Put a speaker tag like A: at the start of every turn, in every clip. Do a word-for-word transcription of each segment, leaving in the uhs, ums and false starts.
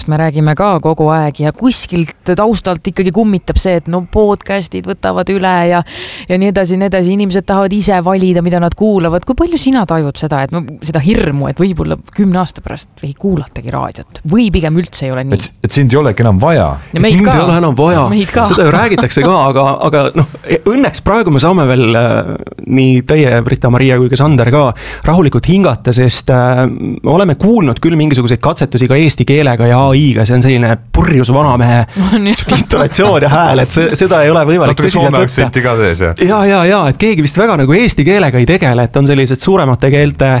A: me räägime ka kogu aeg ja kuskilt taustalt ikkagi kummitab see, et no podcastid võtavad üle ja, ja nii edasi, nii edasi. Inimesed tahavad ise valida, mida nad kuulavad. Kui palju sina tajud seda, et no, seda hirmu, et võib-olla kümne aasta pärast ei kuulatagi raadiot või pigem üldse ei ole nii?
B: Et, et sind ei olegi enam vaja.
C: Mind ei ole enam vaja. Seda ju räägitakse ka, aga, aga noh, õnneks praegu me saame veel äh, nii teie, Britta-Maria, kui ka Sander ka rahulikult hingata, sest äh, oleme kuulnud küll mingisuguseid katsetusi ka eesti keelega ja A I-ga, see on selline purjus vanamehe intonatsioon ja hääl, et see, seda ei ole võimalik tõsiselt võtta.
B: Ka tees, ja.
C: Ja, ja, ja, et keegi vist väga nagu eesti keelega ei tegele, et on sellised suuremate keelte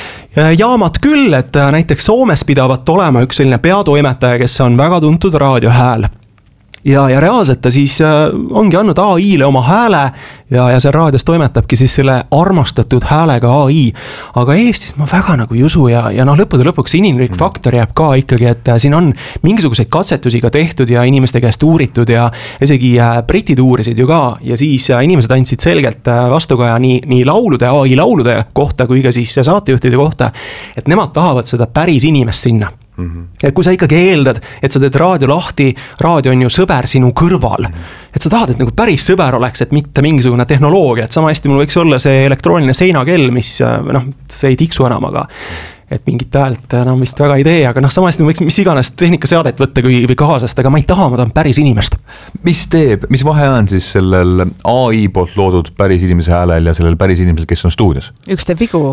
C: jaamad küll, et näiteks Soomes pidavat olema üks selline peatoimetaja, kes on väga tuntud raadiohääl. Ja, ja reaalselt ta siis äh, ongi andnud A I-le oma hääle ja, ja see raadios toimetabki siis selle armastatud häälega A I. Aga Eestis ma väga nagu ei usu ja, ja noh, lõppude lõpuks inimlik faktor jääb ka ikkagi, et äh, siin on mingisuguseid katsetusi ka tehtud ja inimeste käest uuritud ja isegi äh, britid uurisid ju ka ja siis äh, inimesed andsid selgelt äh, vastukaja nii, nii laulude, A I laulude kohta kui ka siis saatejuhtide kohta, et nemad tahavad seda päris inimest sinna. Mm-hmm. Et kui sa ikkagi eeldad, et sa teed raadio lahti, raadio on ju sõber sinu kõrval, mm-hmm. et sa tahad, et nagu päris sõber oleks, et mitte mingisugune tehnoloogia, et sama hästi mul võiks olla see elektrooniline seinakell, mis noh, see ei tiksu enam, aga et mingit häält enam vist väga ei tee, aga noh, sama hästi võiks mis iganes tehnikaseadet võtta kui, või kaasast, aga ma ei taha, ma tahan päris inimest.
B: Mis teeb, mis vahe on siis sellel A I poolt loodud päris inimese häälel ja sellel päris inimesel, kes on stuudios?
A: Üks teeb vigu.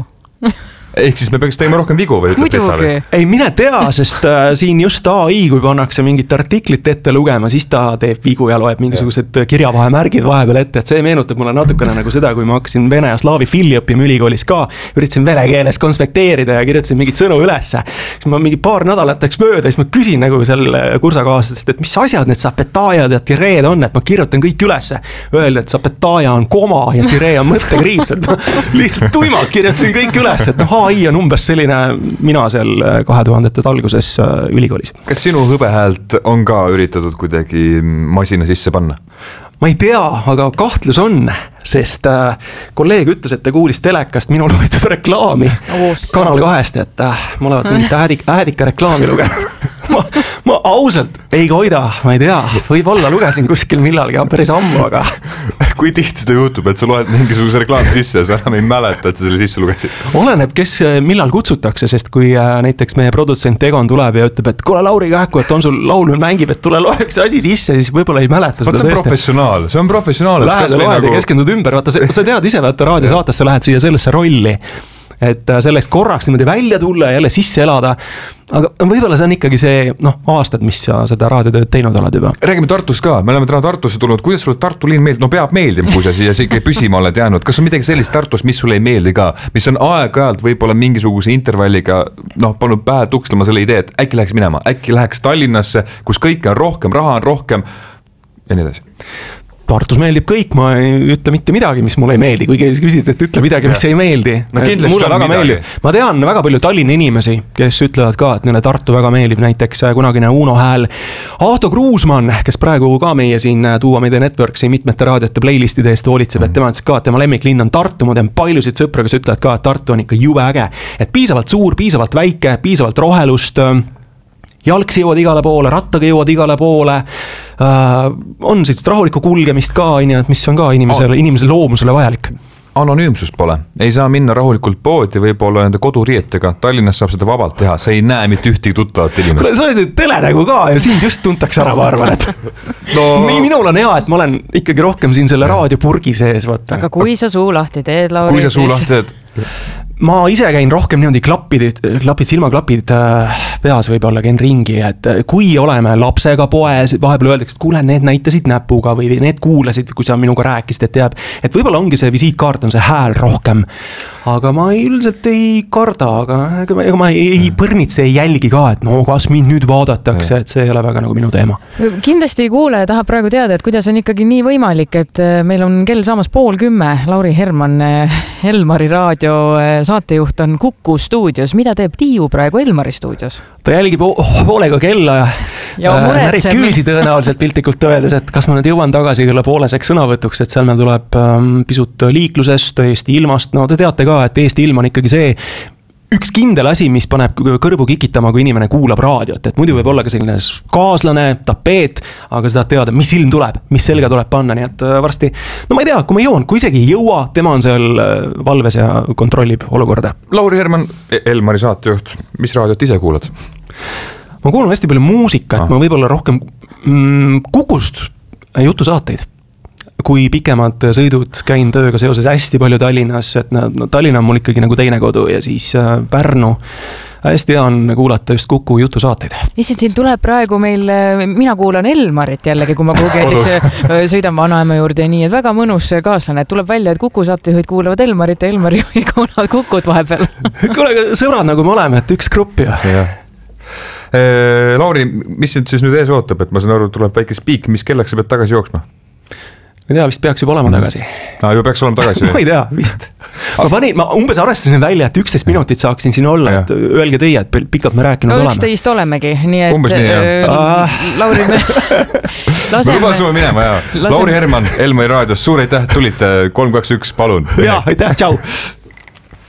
B: Ehk siis me peaks tegema rohkem vigu või ütleb Peta?
C: Ei, mine tea, sest äh, siin just A I, kui pannakse mingit artiklit ette lugema, siis ta teeb vigu ja loeb mingisugused kirjavahemärgid vahepeal ette, et see meenutab mulle natukene nagu seda, kui ma hakkasin vene ja slaavi filli õppima ülikoolis ka, üritasin vene keeles konspekteerida ja kirjutasin mingit sõnu ülesse. Siis ma mingi paar nädalat läks mööda, siis ma küsin nagu selle kursakaaslastest, et mis asjad need sapetaaijad ja tireed on, et ma kirjutan kõik ülesse. Öelda, et sapetaaja on koma ja tiree on mõttekriips, et lihtsalt tuimalt kirjutasin kõik üles, et noh, A I on umbes selline mina seal kahe tuhandetes alguses ülikoolis.
B: Kas sinu hõbehäält on ka üritatud kuidagi masina sisse panna?
C: Ma ei tea, aga kahtlus on, sest kolleeg ütles, et ta kuulis telekast minu loetud reklaami oh, Kanal kahest, et ma olevat mingit äädika, äädika reklaami lugenud. Ma, ma ausalt ei koida, ma ei tea, võib-olla lugesin kuskil millalgi päris ammu, aga
B: kui tihti seda juhtub, et sa loed mingisuguse reklaami sisse ja sa enam ei mäleta, et sa selle sisse lugesid?
C: Oleneb, kes millal kutsutakse, sest kui näiteks meie produtsent Egon tuleb ja ütleb, et kuule Lauri Kähku, et on sul laul mängib, et tule loeks asi sisse, siis võib-olla ei mäleta seda.
B: See on professionaal, see on professionaal.
C: Lähed ja loed nagu... ja keskendud ümber, vaata, sa tead ise, vaata raadiosaatesse lähed siia sellesse rolli, et sellest korraks niimoodi välja tulla ja jälle sisse elada. Aga võib-olla see on ikkagi see noh, aastad, mis sa seda raadiotööd teinud oled juba.
B: Räägime Tartust ka, me oleme täna Tartusse tulnud. Kuidas sulle Tartu linn meeldib? No peab meeldima, kui sa siia siia püsima oled jäänud. Kas on midagi sellist Tartus, mis sulle ei meeldi ka? Mis on aeg-ajalt võib-olla mingisuguse intervalliga noh, pannud pähe tukslema selle idee, et äkki läheks minema, äkki läheks Tallinnasse, kus kõik on rohkem, raha on rohkem ja nii edasi.
C: Tartus meeldib kõik, ma ei ütle mitte midagi, mis mulle ei meeldi, kui küsid, et ütle midagi, mis ei meeldi.
B: No mulle väga meeldib.
C: Ma tean väga palju Tallinna inimesi, kes ütlevad ka, et neile Tartu väga meeldib, näiteks kunagine Uno Hääl. Ahto Kruusmann, kes praegu ka meie siin tuua meide Networksi mitmete raadiote playlistide eest hoolitseb, et tema ütles ka, et tema lemmiklinn on Tartu, ma tean paljusid sõpra, kes ütlevad ka, et Tartu on ikka jube äge, et piisavalt suur, piisavalt väike, piisavalt rohelust, jalgsi jõuad igale poole, rattaga jõuad igale poole, äh, on sellist rahulikku kulgemist ka, mis on ka inimesele, inimese loomusele vajalik.
B: Anonüümsust pole, ei saa minna rahulikult poodi, võib-olla nende koduriietega, Tallinnas saab seda vabalt teha, sa ei näe mitte ühtegi tuttavat inimest.
C: Sa oled telenägu ka ja sind just tuntakse ära, ma arvan, et no... nii minul on hea, et ma olen ikkagi rohkem siin selle raadiopurgi sees. Võtta.
A: Aga kui sa suu lahti teed, Lauri?
B: Kui sa suu lahti teed?
C: Ma ise käin rohkem niimoodi klapid, klapid, silmaklapid peas võib-olla käin ringi, et kui oleme lapsega poes, vahepeal öeldakse, et kuule, need näitasid näpuga või need kuulasid, kui sa minuga rääkisid, et teab, et võib-olla ongi see visiitkaart, on see hääl rohkem, aga ma üldiselt ei karda, aga ega ma ei, ei põrnitse, ei jälgi ka, et no kas mind nüüd vaadatakse, et see ei ole väga nagu minu teema.
A: Kindlasti kuulaja tahab praegu teada, et kuidas on ikkagi nii võimalik, et meil on kell saamas pool kümme, Lauri Herman, Elmari raadio saatejuht on Kuku stuudios. Mida teeb Tiiu praegu Elmari stuudios?
C: Ta jälgib hoolega kella ja, ja närib küüsi tõenäoliselt piltlikult öeldes, et kas ma nüüd jõuan tagasi kella pooleseks sõnavõtuks, et seal meil tuleb pisut liiklusest, Eesti ilmast. No te teate ka, et Eesti ilm on ikkagi see, üks kindel asi, mis paneb kõrvu kikitama, kui inimene kuulab raadiot, et muidu võib olla ka selline kaaslane, tapeet, aga sa tahad teada, mis ilm tuleb, mis selga tuleb panna, nii et varsti, no ma ei tea, kui ma jõuan, kui isegi ei jõua, tema on seal valves ja kontrollib olukorda.
B: Lauri Herman, Elmari saatejuht, mis raadiot ise kuulad?
C: Ma kuulan hästi palju muusikat, ah. ma võib-olla rohkem mm, Kukust jutusaateid. Kui pikemad sõidud käin tööga seoses hästi palju Tallinnas, et no, Tallinna on mul ikkagi nagu teine kodu ja siis Pärnu. Hästi hea on kuulata just Kuku jutusaateid.
A: Issand, siin tuleb praegu meil, mina kuulan Elmarit jällegi, kui ma kuhugi näiteks sõidan vanaema juurde ja nii, et väga mõnus kaaslane, et tuleb välja, et Kuku saatejuhid kuulavad Elmarit ja Elmari kuulavad Kukut vahepeal.
C: Kuule, sõbrad nagu me oleme, et üks grupp ju.
B: Ja. Lauri, mis sind siis nüüd ees ootab, et ma saan aru, tuleb väike spiik, mis kellaks sa pead tagasi jooksma?
C: Ma ei tea, vist peaks juba olema tagasi.
B: No, juba peaks olema tagasi.
C: ma ei tea, vist. Ma, panin, ma umbes arvestasin välja, et üksteist minutit saaksin siin olla, et öelge teie, et pikalt me rääkinud
A: no,
C: oleme.
A: No üksteist olemegi, nii et
B: umbes nii,
A: äh, Lauri me
B: laseme. Me lubasime minema, jah. Lauri Herman, Elmari raadios, suur aitäh, tulite kolm kaks üks, palun.
C: Jaa, aitäh, tšau.